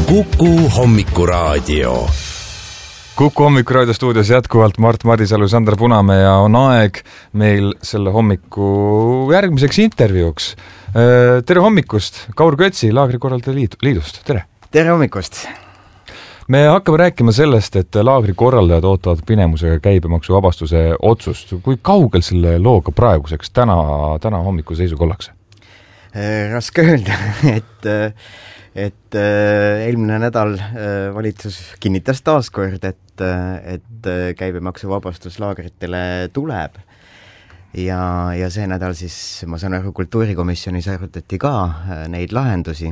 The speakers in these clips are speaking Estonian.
Kuku hommikuraadio. Kuku hommikuraadio stuudios jätkuvalt Mart Madisalu, Sander Punamäe ja on aeg meil selle hommiku järgmiseks intervjuuks. Tere hommikust, Kaur Kötsi Laagrikorraldaja Liidust. Tere! Tere hommikust! Me hakkame rääkima sellest, et laagrikorraldajad ootavad pinemusega käibemaksuvabastuse otsust. Kui kaugel selle looga praeguseks täna hommiku seisuga ollakse? Raske öelda, et eelmine nädal valitsus kinnitas taaskord, et käibemaksuvabastus laagritele tuleb. Ja see nädal siis, ma saan aru, kultuurikomisjonis arutati ka neid lahendusi,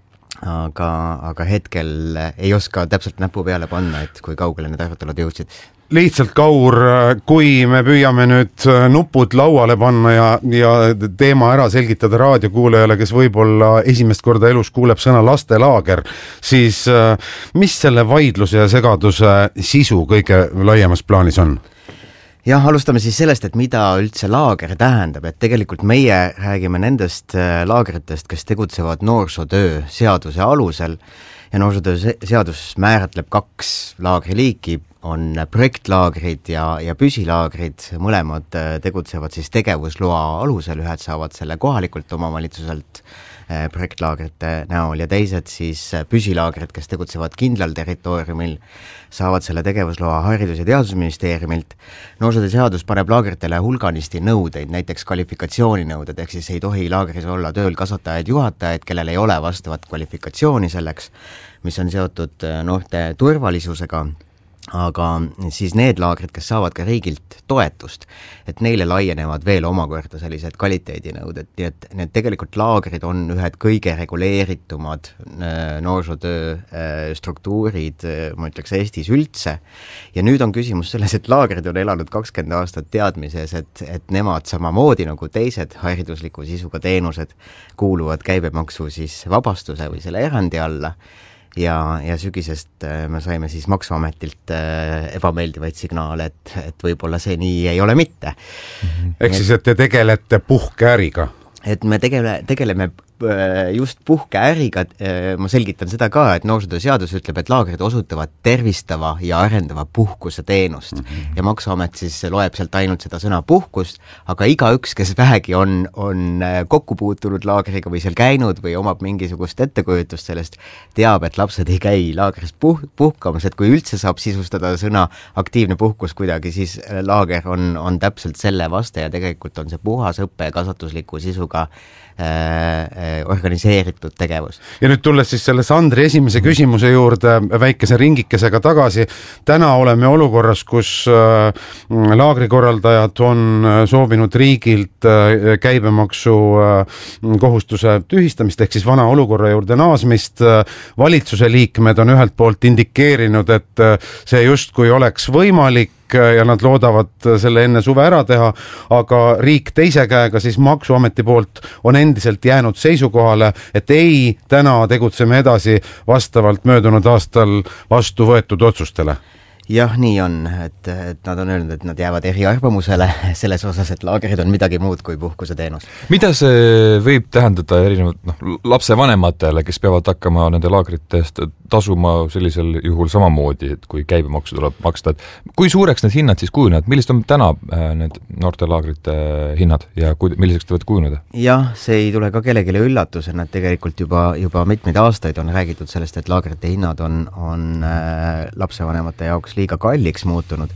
aga hetkel ei oska täpselt näpu peale panna, et kui kaugele need arutelud jõudsid. Lihtsalt, Kaur, kui me püüame nüüd nupud lauale panna ja teema ära selgitada raadiokuulajale, kes võib-olla esimest korda elus kuuleb sõna lastelaager, siis mis selle vaidluse ja segaduse sisu kõige laiemas plaanis on? Jah, alustame siis sellest, et mida üldse laager tähendab, et tegelikult meie räägime nendest laagritest, kes tegutsevad noorsootöö seaduse alusel ja noorsootöö seadus määratleb 2 laagriliiki, on projektlaagrid ja püsilaagrid, mõlemad tegutsevad siis tegevusloa alusel, ühed saavad selle kohalikult omavalitsuselt projektlaagrite näol ja teised siis püsilaagrid, kes tegutsevad kindlal territooriumil, saavad selle tegevusloa Haridus- ja Teadusministeeriumilt. Noorsootöö seadus paneb laagritele hulganisti nõudeid, näiteks kvalifikatsiooninõuded, ehk siis ei tohi laagris olla tööl kasvatajaid, juhatajaid, kellel ei ole vastavat kvalifikatsiooni selleks, mis on seotud noorte turvalisusega. Aga siis need laagrid, kes saavad ka riigilt toetust, et neile laienevad veel omakorda sellised kvaliteedinõuded, nii et need tegelikult laagrid on ühed kõige reguleeritumad noorsootöö struktuurid, ma ütleks Eestis üldse. Ja nüüd on küsimus selles, et laagrid on elanud 20 aastat teadmises, et nemad samamoodi nagu teised haridusliku sisuga teenused kuuluvad käibemaksu siis vabastuse või selle erandi alla. Ja sügisest me saime siis Maksuametilt ebameeldivaid signaale, et võib-olla see nii ei ole mitte. Ehk siis, et te tegelete puhkeäriga? Et me tegeleme just puhkeäriga, ma selgitan seda ka, et noorsootöö seadus ütleb, et laagrid osutavad tervistava ja arendava puhkuse teenust ja Maksuamet siis loeb sealt ainult seda sõna puhkust, aga igaüks, kes vähegi on kokku puutunud laagriga või seal käinud või omab mingisugust ettekujutust sellest, teab, et lapsed ei käi laagris puhkamas, et kui üldse saab sisustada sõna aktiivne puhkus kuidagi, siis laager on täpselt selle vaste ja tegelikult on see puhas õppe ja kasvatusliku sisuga organiseeritud tegevus. Ja nüüd tulles siis selle Sandri esimese küsimuse juurde väikese ringikesega tagasi, täna oleme olukorras, kus laagrikorraldajad on soovinud riigilt käibemaksu kohustuse tühistamist, ehk siis vana olukorra juurde naasmist. Valitsuse liikmed on ühelt poolt indikeerinud, et see justkui oleks võimalik ja nad loodavad selle enne suve ära teha, aga riik teise käega siis Maksuameti poolt on endiselt jäänud seisukohale, et ei, täna tegutseme edasi vastavalt möödunud aastal vastu võetud otsustele. Jah, nii on, et nad on öelnud, et nad jäävad eriarvamusele selles osas, et laagrid on midagi muud kui puhkuse teenus. Mida see võib tähendada erinevad lapsevanematele, kes peavad hakkama nende laagritest tasuma sellisel juhul samamoodi, et kui käibemaksu tuleb maksta? Et kui suureks need hinnad siis kujunevad? Millised on täna need noorte laagrite hinnad ja milliseks te võite kujuneda? Jah, see ei tule ka kellelegi üllatusena, et tegelikult juba mitmeid aastaid on räägitud sellest, et laagrite hinnad on lapsevanemate jaoks liiga kalliks muutunud.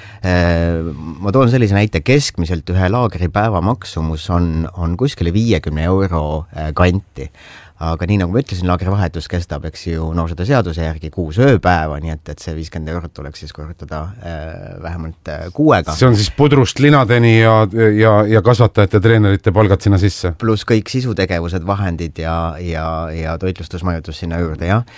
Ma toon sellise näite, keskmiselt ühe laagri päeva maksumus on kuskile 50 euro kanti. Aga nii nagu ma ütlesin, laagrivahetus kestab, eks ju, noorsootöö seaduse järgi 6 ööpäeva, nii et see 50 eurot tuleks siis korrutada vähemalt 6-ga. See on siis pudrust linadeni ja kasvatajate treenerite palgad sinna sisse? Plus kõik sisutegevused, vahendid ja toitlustusmajutus sinna juurde, jah.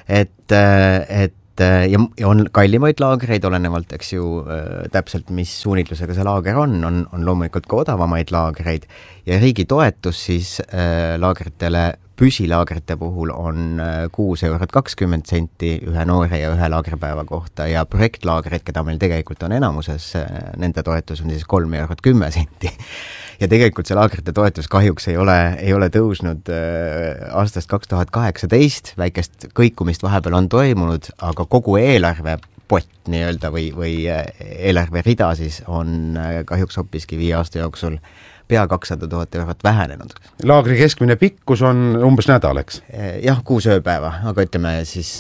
Ja on kallimaid laagreid, olenevalt, eks ju, täpselt mis suunitlusega see laager on loomulikult ka odavamaid laagreid ja riigi toetus siis laagritele püsilaagrite puhul on 6,20 € ühe noore ja ühe laagripäeva kohta ja projektlaagrid, keda meil tegelikult on enamuses, nende toetus on siis 3,10 €. Ja tegelikult see laagrite toetus kahjuks ei ole tõusnud aastast 2018, väikest kõikumist vahepeal on toimunud, aga kogu eelarve pott nii-öelda või eelarve rida siis on kahjuks hoopiski 5 aasta jooksul pea 200 000 € vähenenud. Laagri keskmine pikkus on umbes nädal, eks? Jah, 6 ööpäeva, aga ütleme siis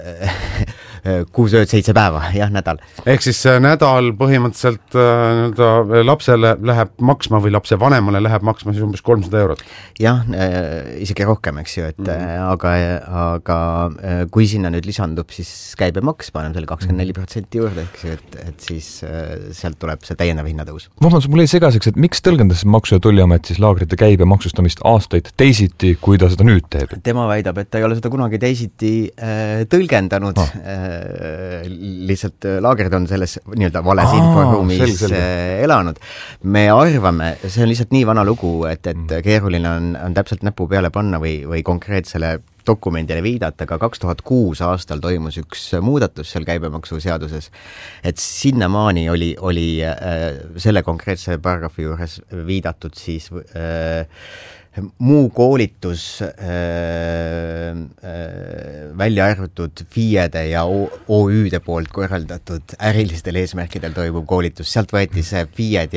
6 ööd, 7 päeva, jah, nädal. Ehk siis nädal põhimõtteliselt lapsele läheb maksma või lapse vanemale läheb maksma siis umbes 300 €. Jah, isegi rohkem, eks ju, et aga kui sinna nüüd lisandub siis käibemaks, paneme selle 24% juurde, eks ju, et siis sealt tuleb see täiendav hinnatõus. Vabandus, mul jäi segaseks, et miks tõlgendas Maksu- ja Tolliamet siis laagrite käibe maksustamist aastaid teisiti, kui ta seda nüüd teeb? Tema väidab, et ta ei ole seda kunagi teisiti tõlgendanud. Lihtsalt laagrid on selles nii-öelda vales inforuumis elanud. Me arvame, see on lihtsalt nii vana lugu, et keeruline on täpselt näpu peale panna või konkreetsele dokumendile viidata, aga 2006 aastal toimus üks muudatus seal käibemaksuseaduses, et sinnamaani oli selle konkreetse paragrahvi juures viidatud siis muu koolitus välja arvatud FIE-de ja OÜ-de poolt korraldatud ärilistel eesmärkidel toimub koolitus, sealt võeti see FIE-d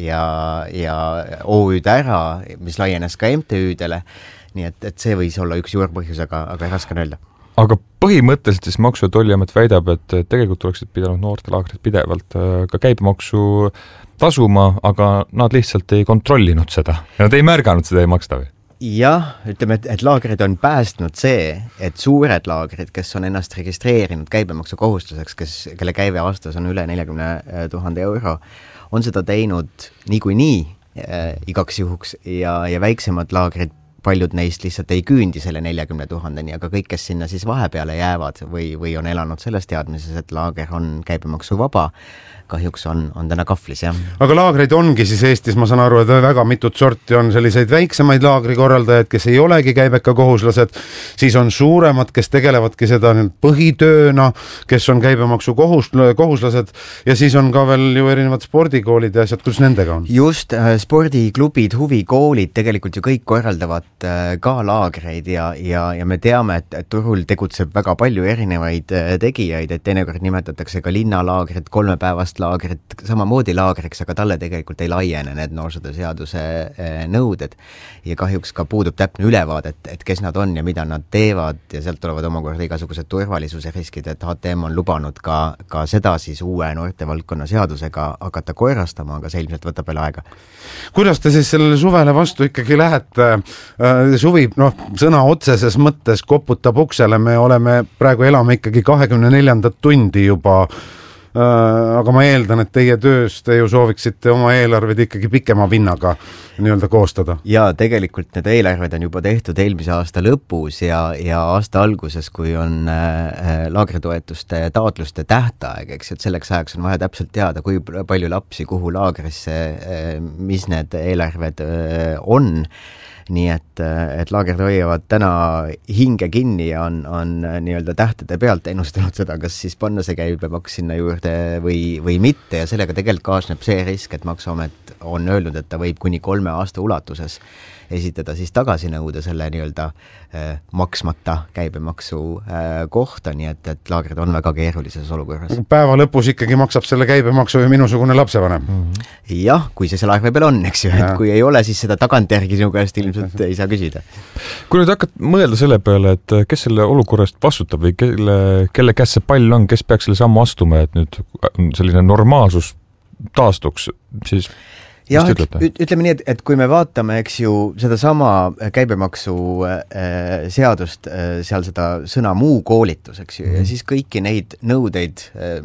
ja OÜ-d ära, mis laienes ka MTÜ-dele, nii et see võis olla üks juurpõhjus, aga raske on öelda. Aga põhimõtteliselt siis Maksu- ja Tolliamet väidab, et tegelikult oleksid pidanud noortelaagrid pidevalt ka käibemaksu tasuma, aga nad lihtsalt ei kontrollinud seda. Nad ei märganud seda, ei maksta või? Jah, ütleme, et laagrid on päästnud see, et suured laagrid, kes on ennast registreerinud käibemaksu kohustuseks, kelle käive aastas on üle 40 000 €, on seda teinud niikuinii igaks juhuks ja väiksemad laagrid, paljud neist lihtsalt ei küündi selle 40 000-ni, aga kõik, kes sinna siis vahepeale jäävad või on elanud selles teadmises, et laager on käibemaksu vaba, kahjuks on täna kahvlis, jah. Aga laagreid ongi siis Eestis, ma saan aru, et väga mitut sorti on selliseid väiksemaid laagrikorraldajaid, kes ei olegi käibekakohuslased, siis on suuremad, kes tegelevadki seda põhitööna, kes on käibemaksu kohuslased ja siis on ka veel ju erinevad spordikoolid ja asjad, kus nendega on? Just, spordiklubid, huvikoolid tegelikult ju kõik korraldavad ka laagreid ja me teame, et turul tegutseb väga palju erinevaid tegijaid, et teinekord nimetatakse ka linnalaagrit, 3-päevast laagrit samamoodi laagriks, aga talle tegelikult ei laiene need noorsootööseaduse nõuded ja kahjuks ka puudub täpne ülevaade, et kes nad on ja mida nad teevad ja sealt tulevad omakorda igasugused turvalisuse riskid, et HTM on lubanud ka seda siis uue noortevaldkonna seadusega hakata korrastama, aga see ilmselt võtab veel aega. Kuidas te siis sellele suvele vastu ikkagi lähete? Suvi, sõna otseses mõttes koputab uksele, me praegu elame ikkagi 24. tundi juba, aga ma eeldan, et teie töös te ju sooviksite oma eelarved ikkagi pikema vinnaga nii-öelda koostada. Ja tegelikult need eelarved on juba tehtud eelmise aasta lõpus ja aasta alguses, kui on laagritoetuste taotluste tähtaeg, eks, et selleks ajaks on vaja täpselt teada, kui palju lapsi kuhu laagrisse, mis need eelarved on. Nii et laagrid hoiavad täna hinge kinni ja on nii-öelda tähtede pealt ennustanud seda, kas siis panna see käibemaks sinna juurde või mitte ja sellega tegelikult kaasneb see risk, et Maksuamet on öelnud, et ta võib kuni 3 aasta ulatuses esitada siis tagasinõude selle nii-öelda maksmata käibemaksu kohta, nii et laagrid on väga keerulises olukorras. Päeva lõpus ikkagi maksab selle käibemaksu ju minusugune lapsevanem. Jah, kui see seal aeg peal on, eks ju, et kui ei ole, siis seda tagantjärgi sinu käest ilmselt ei saa küsida. Kui nüüd hakkad mõelda selle peale, et kes selle olukorrast vastutab või kelle käes see pall on, kes peaks selle sammu astuma, et nüüd selline normaalsus taastuks, siis jah, ütleme nii, et kui me vaatame, eks ju, seda sama käibemaksu seadust, seal seda sõna muu koolitus, eks ju, ja siis kõiki neid nõudeid,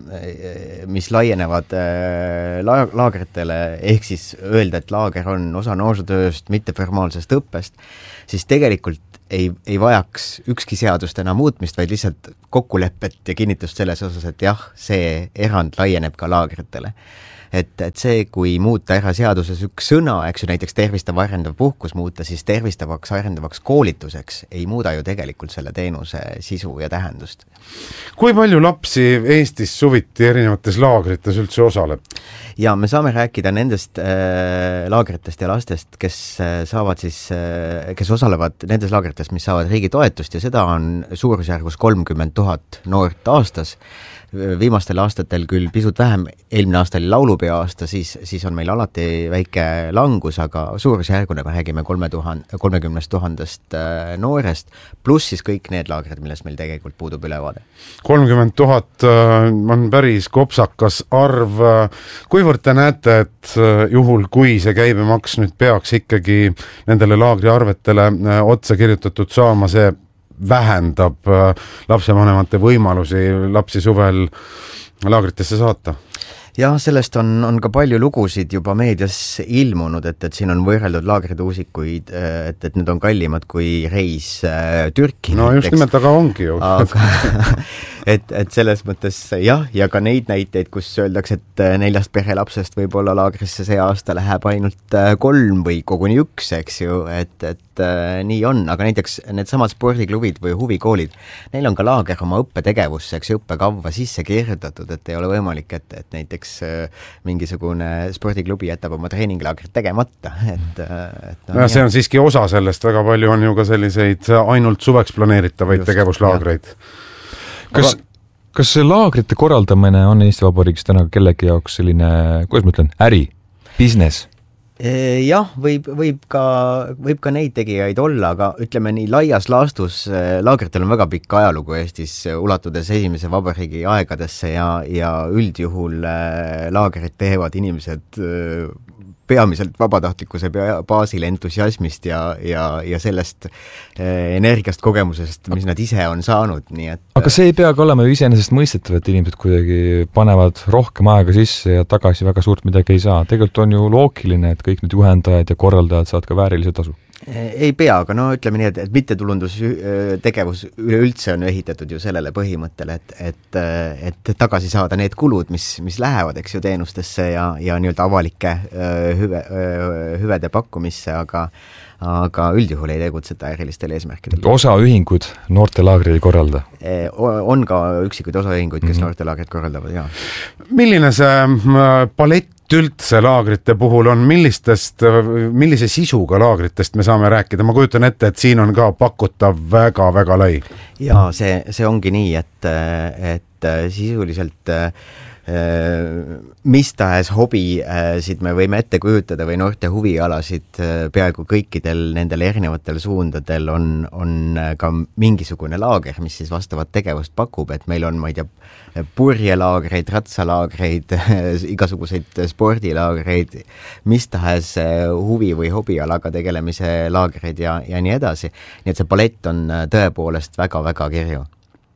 mis laienevad laagritele, ehk siis öelda, et laager on osa noorsootööst, mitteformaalsest õppest, siis tegelikult ei vajaks ükski seadust enam muutmist, vaid lihtsalt kokkulepet ja kinnitust selles osas, et jah, see erand laieneb ka laagritele. Et see, kui muuta ära seaduses üks sõna, eks ju, näiteks tervistav arendav puhkus muuta, siis tervistavaks arendavaks koolituseks ei muuda ju tegelikult selle teenuse sisu ja tähendust. Kui palju lapsi Eestis suviti erinevates laagrites üldse osaleb? Ja me saame rääkida nendest laagritest ja lastest, kes saavad siis, kes osalevad nendes laagrites, mis saavad riigi toetust ja seda on suurusjärgus 30 000 noort aastas. Viimastel aastatel küll pisut vähem, eelmine aasta oli laulupea aasta, siis on meil alati väike langus, aga suurusjärguna me räägime 30 000 noorest, pluss siis kõik need laagrid, millest meil tegelikult puudub ülevaade. 30 000 on päris kopsakas arv. Kuivõrd te näete, et juhul, kui see käibemaks nüüd peaks ikkagi nendele laagriarvetele otsa kirjutatud saama, see vähendab lapsevanemate võimalusi lapsi suvel laagritesse saata? Jah, sellest on ka palju lugusid juba meedias ilmunud, et siin on võrreldud laagrituusikuid, et need on kallimad kui reis Türki. No just nimelt, aga ongi ju. et selles mõttes jah, ja ka neid näiteid, kus öeldakse, et 4 perelapsest võib-olla laagrisse see aasta läheb ainult 3 või koguni 1, eks ju, et nii on, aga näiteks need samad spordiklubid või huvikoolid, neil on ka laager oma õppetegevusse, eks õppekavva sisse kirjutatud, et ei ole võimalik, et näiteks mingisugune spordiklubi jätab oma treeninglaagrit tegemata. Ja see on siiski osa sellest, väga palju on ju ka selliseid ainult suveks planeeritavaid tegevuslaagreid. Kas see laagrite korraldamine on Eesti Vabariigis täna kellegi jaoks selline, kuidas ma ütlen, äri, business? Jah, võib ka neid tegijaid olla, aga ütleme nii laias laastus laagritel on väga pikk ajalugu Eestis, ulatudes esimese vabariigi aegadesse ja üldjuhul laagrit teevad inimesed peamiselt vabatahtlikkuse baasil entusiasmist ja sellest energiast, kogemusest, mis nad ise on saanud. Nii et... Aga see ei peagi olema ju iseenesest mõistetav, et inimesed kuidagi panevad rohkem aega sisse ja tagasi väga suurt midagi ei saa. Tegelikult on ju loogiline, et kõik need juhendajad ja korraldajad saavad ka väärilise tasu. Ei pea, aga no ütleme nii, et mittetulundustegevus üleüldse on ehitatud ju sellele põhimõttele, et tagasi saada need kulud, mis lähevad, eks ju, teenustesse ja nii-öelda avalike hüvede pakkumisse, aga üldjuhul ei tegutseta erilistel eesmärkidel. Osaühingud noortelaagrid ei korralda? On ka üksikuid osaühinguid, kes noortelaagrid korraldavad, jah. Milline see palett üldse laagrite puhul on, millise sisuga laagritest me saame rääkida? Ma kujutan ette, et siin on ka pakutav väga-väga lai. Ja see ongi nii, et sisuliselt mis tahes hobisid me võime ette kujutada või noorte huvialasid peaaegu kõikidel nendel erinevatel suundadel on ka mingisugune laager, mis siis vastavat tegevust pakub, et meil on, ma ei tea, purjelaagreid, ratsalaagreid, igasuguseid spordilaagreid, mis tahes huvi või hobialaga tegelemise laagreid ja nii edasi. Nii et see palett on tõepoolest väga-väga kirju.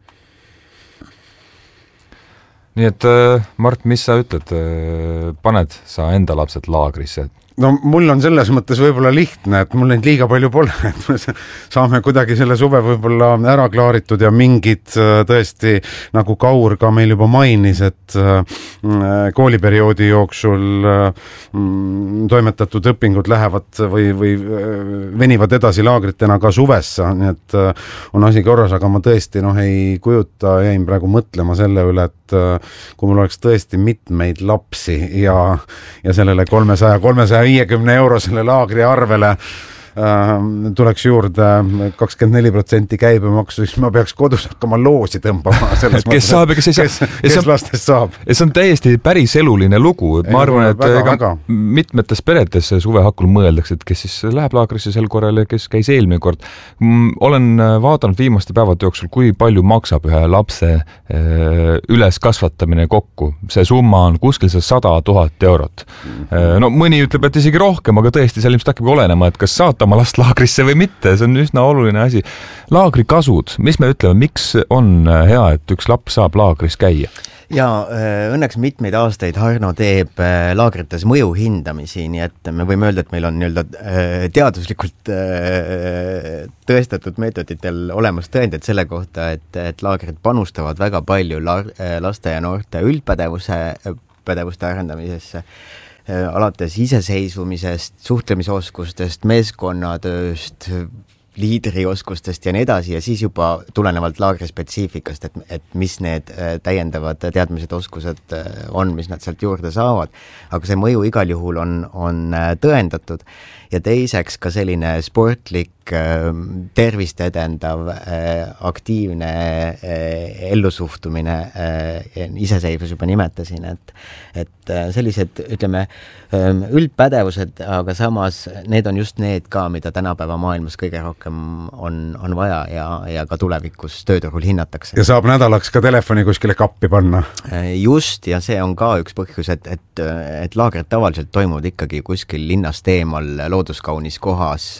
Nii et, Mart, mis sa ütled? Paned sa enda lapsed laagrisse? No mul on selles mõttes võib-olla lihtne, et mul neid liiga palju pole, et me saame kuidagi selle suve võib-olla ära klaaritud ja mingid tõesti, nagu Kaur ka meil juba mainis, et kooliperioodi jooksul toimetatud õpingud lähevad või venivad edasi laagritena ka suvessa, nii et on asi korras, aga ma tõesti ei kujuta, jäin praegu mõtlema selle üle, et kui mul oleks tõesti mitmeid lapsi ja sellele 350 eurosele laagri arvele tuleks juurde 24% käibemaksu, siis ma peaks kodus hakkama loosi tõmbama. Kes saab ja kes ei saa. Kes lastest saab. See on täiesti päris eluline lugu. Ma arvan, et mitmetes peredes suve hakul mõeldakse, et kes siis läheb laagrisse sel korral ja kes käis eelmine kord. Olen vaadanud viimaste päevade jooksul, kui palju maksab ühe lapse üles kasvatamine kokku. See summa on kuskil 100 000 eurot. No mõni ütleb, et isegi rohkem, aga tõesti seal ilmselt hakkab olenema, et kas saata oma last laagrisse või mitte, see on üsna oluline asi. Laagri kasud, mis me ütleme, miks on hea, et üks laps saab laagris käia? ja õnneks mitmeid aastaid Harno teeb laagrites mõju hindamisi, nii et me võime öelda, et meil on nii-öelda teaduslikult tõestatud meetoditel olemas tõendid selle kohta, et laagrid panustavad väga palju laste ja noorte üldpädevuste arendamisesse, alates iseseisvumisest, suhtlemisoskustest, meeskonnatööst, liidrioskustest ja nii edasi ja siis juba tulenevalt laagri spetsiifikast, et mis need täiendavad teadmised, oskused on, mis nad sealt juurde saavad. Aga see mõju igal juhul on tõendatud ja teiseks ka selline sportlik, tervist edendav, aktiivne ellusuhtumine, iseseisvus juba nimetasin, et sellised, ütleme, üldpädevused, aga samas need on just need ka, mida tänapäeva maailmas kõige rohkem on vaja ja ka tulevikus tööturul hinnatakse. Ja saab nädalaks ka telefoni kuskile kappi panna. Just, ja see on ka üks põhjus, et laagrid tavaliselt toimuvad ikkagi kuskil linnast eemal looduskaunis kohas,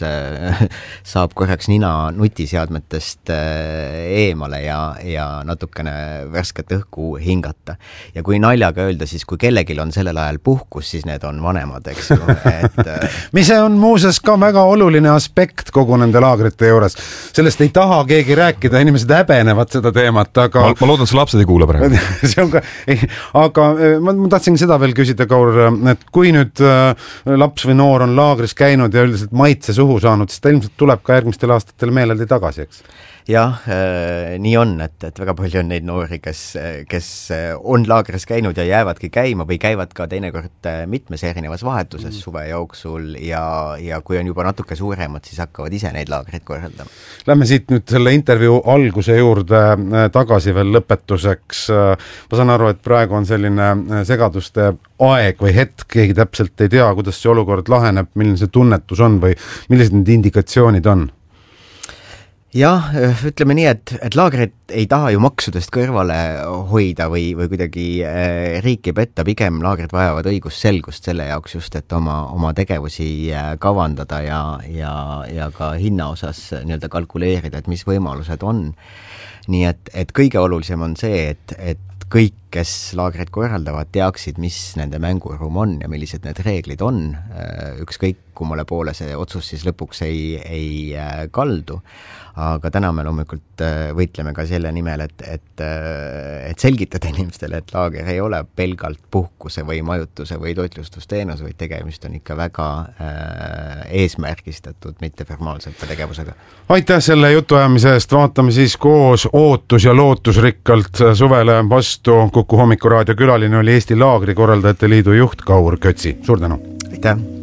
saab korraks nina nutiseadmetest eemale ja natukene värsket õhku hingata. Ja kui naljaga öelda, siis kui kellelgi on sellel ajal puhkus, siis need on vanemad, eks ju. Mis on muuses ka väga oluline aspekt kogu nende laagrite juures. Sellest ei taha keegi rääkida, inimesed häbenevad seda teemat, aga... Ma loodan, et see lapsed ei kuule praegu. See on ka... Aga ma tahtsin seda veel küsida, Kaur, et kui nüüd laps või noor on laagris käinud ja üldiselt maitse suhu saanud, siis ta ilmselt tuleb ka järgmistel aastatel meeleldi tagasi, eks? Jah, nii on, et väga palju on neid noori, kes on laagris käinud ja jäävadki käima või käivad ka teinekord mitmes erinevas vahetuses suve jooksul ja kui on juba natuke suuremad, siis hakkavad ise neid laagreid korraldama. Lähme siit nüüd selle intervjuu alguse juurde tagasi veel lõpetuseks. Ma saan aru, et praegu on selline segaduste aeg või hetk, keegi täpselt ei tea, kuidas see olukord laheneb, milline see tunnetus on või millised need indikatsioonid on? Jah, ütleme nii, et laagrid ei taha ju maksudest kõrvale hoida või kuidagi riiki petta, pigem laagrid vajavad õigusselgust selle jaoks just, et oma tegevusi kavandada ja ka hinna osas nii-öelda kalkuleerida, et mis võimalused on. Nii et kõige olulisem on see, et kõik, kes laagreid korraldavad, teaksid, mis nende mänguruum on ja millised need reeglid on. Ükskõik kummale poole see otsus siis lõpuks ei kaldu. Aga täna me loomulikult võitleme ka selle nimel, et selgitada inimestele, et laager ei ole pelgalt puhkuse või majutuse või toitlustusteenus, vaid tegemist on ikka väga eesmärgistatud mitteformaalsete tegevusega. Aitäh selle jutuajamise eest, vaatame siis koos ootus ja lootusrikkalt suvele vastu. Kuku Hommikuraadio külaline oli Eesti Laagrikorraldajate Liidu juht Kaur Kötsi. Suur tänu! Aitäh!